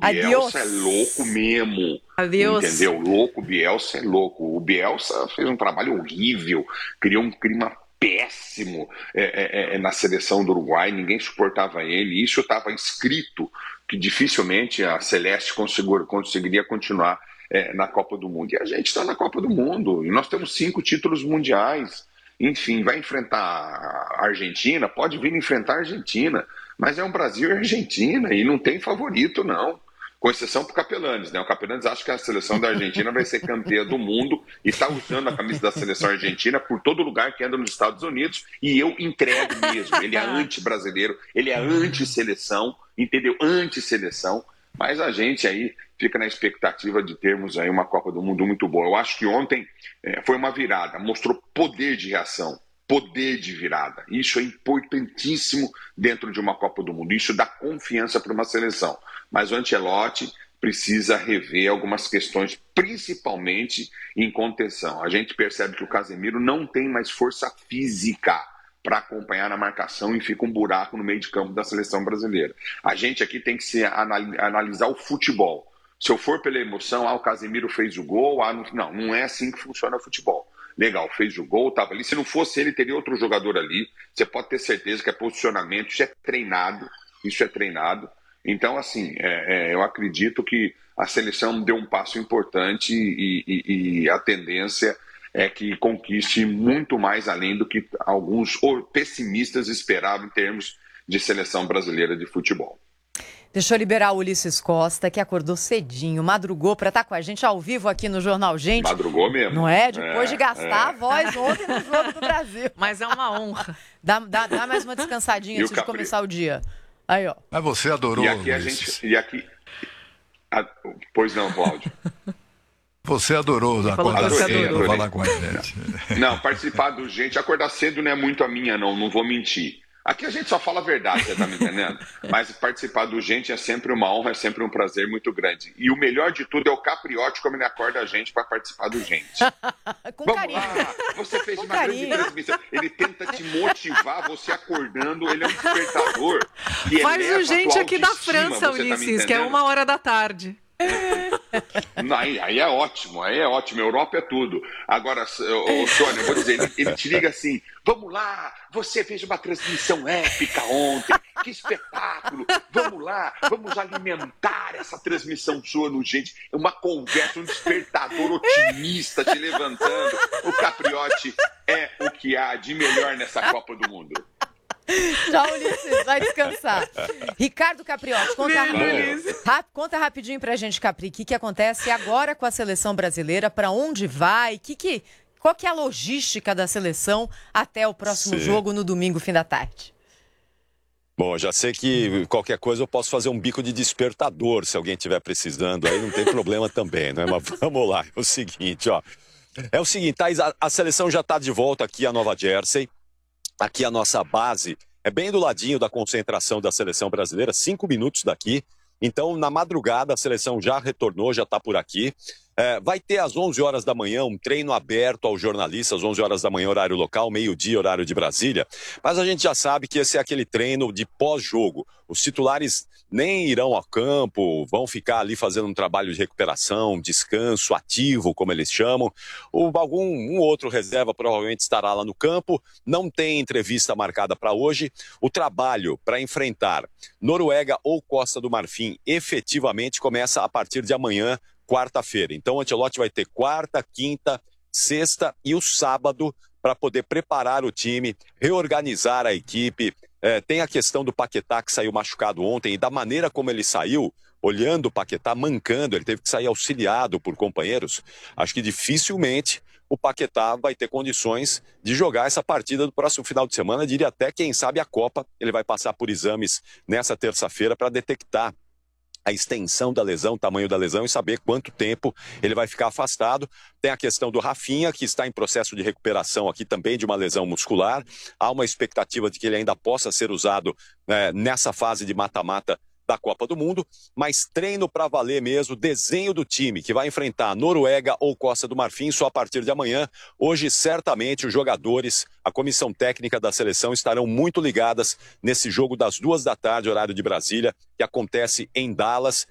Bielsa é louco mesmo. Adiós. Entendeu? Louco, Bielsa é louco. O Bielsa fez um trabalho horrível, criou um clima péssimo na seleção do Uruguai, ninguém suportava ele. Isso estava escrito que dificilmente a Celeste conseguiria continuar na Copa do Mundo. E a gente está na Copa do Mundo, e nós temos 5 títulos mundiais. Enfim, vai enfrentar a Argentina, pode vir enfrentar a Argentina, mas é um Brasil e Argentina, e não tem favorito, não. Com exceção para o Capelanes, né? O Capelanes acha que a seleção da Argentina vai ser campeã do mundo e está usando a camisa da seleção argentina por todo lugar que anda nos Estados Unidos, e eu entrego mesmo. Ele é anti-brasileiro, ele é anti-seleção, entendeu? Anti-seleção, mas a gente aí fica na expectativa de termos aí uma Copa do Mundo muito boa. Eu acho que ontem foi uma virada, mostrou poder de reação, poder de virada. Isso é importantíssimo dentro de uma Copa do Mundo, isso dá confiança para uma seleção. Mas o Ancelotti precisa rever algumas questões, principalmente em contenção. A gente percebe que o Casemiro não tem mais força física para acompanhar na marcação e fica um buraco no meio de campo da seleção brasileira. A gente aqui tem que analisar o futebol. Se eu for pela emoção, o Casemiro fez o gol, não é assim que funciona o futebol. Legal, fez o gol, estava ali. Se não fosse ele, teria outro jogador ali. Você pode ter certeza que é posicionamento, isso é treinado. Então, assim, eu acredito que a seleção deu um passo importante e a tendência é que conquiste muito mais além do que alguns pessimistas esperavam em termos de seleção brasileira de futebol. Deixa eu liberar o Ulisses Costa, que acordou cedinho, madrugou para estar com a gente ao vivo aqui no Jornal Gente. Madrugou mesmo. Não é? Depois de gastar a voz ontem no Jogo do Brasil. Mas é uma honra. Dá mais uma descansadinha antes de começar o dia. Aí, ó. Mas você adorou, E aqui Pois não, Cláudio. Você adorou acordar cedo para falar com a gente. Não, participar do Gente, acordar cedo não é muito a minha, não vou mentir. Aqui a gente só fala a verdade, você tá me entendendo? Mas participar do Gente é sempre uma honra, é sempre um prazer muito grande. E o melhor de tudo é o Capriotti, como ele acorda a gente para participar do Gente. Com carinho. Lá, você fez uma grande transmissão. Ele tenta te motivar, você acordando, ele é um despertador. Faz o Gente aqui da França, Ulisses, que é 1h da tarde. Aí é ótimo, Europa é tudo. Agora, Sônia, eu vou dizer, ele te liga assim: vamos lá, você fez uma transmissão épica ontem, que espetáculo, vamos lá, vamos alimentar essa transmissão sua no Gente. É uma conversa, um despertador otimista te levantando. O Capriotti é o que há de melhor nessa Copa do Mundo. Tchau, Ulisses, vai descansar. Ricardo Capriotti, conta rapidinho pra gente, Capri, o que acontece agora com a seleção brasileira, pra onde vai, qual que é a logística da seleção até o próximo jogo no domingo, fim da tarde? Bom, já sei que qualquer coisa eu posso fazer um bico de despertador, se alguém estiver precisando, aí não tem problema também, né? Mas vamos lá, é o seguinte, Thaís, a seleção já está de volta aqui a Nova Jersey. Aqui a nossa base é bem do ladinho da concentração da seleção brasileira, 5 minutos daqui. Então, na madrugada, a seleção já retornou, já está por aqui. Vai ter às 11 horas da manhã um treino aberto aos jornalistas, 11 horas da manhã, horário local, meio-dia, horário de Brasília. Mas a gente já sabe que esse é aquele treino de pós-jogo. Os titulares nem irão ao campo, vão ficar ali fazendo um trabalho de recuperação, descanso ativo, como eles chamam. Um outro reserva provavelmente estará lá no campo. Não tem entrevista marcada para hoje. O trabalho para enfrentar Noruega ou Costa do Marfim efetivamente começa a partir de amanhã, quarta-feira. Então o Ancelotti vai ter quarta, quinta, sexta e o sábado para poder preparar o time, reorganizar a equipe. Tem a questão do Paquetá, que saiu machucado ontem, e da maneira como ele saiu, olhando o Paquetá, mancando, ele teve que sair auxiliado por companheiros. Acho que dificilmente o Paquetá vai ter condições de jogar essa partida do próximo final de semana. Diria até, quem sabe, a Copa. Ele vai passar por exames nessa terça-feira para detectar a extensão da lesão, o tamanho da lesão e saber quanto tempo ele vai ficar afastado. Tem a questão do Rafinha, que está em processo de recuperação aqui também de uma lesão muscular. Há uma expectativa de que ele ainda possa ser usado nessa fase de mata-mata da Copa do Mundo, mas treino para valer mesmo, desenho do time que vai enfrentar Noruega ou Costa do Marfim só a partir de amanhã. Hoje, certamente, os jogadores, a comissão técnica da seleção estarão muito ligadas nesse jogo das 2 da tarde, horário de Brasília, que acontece em Dallas.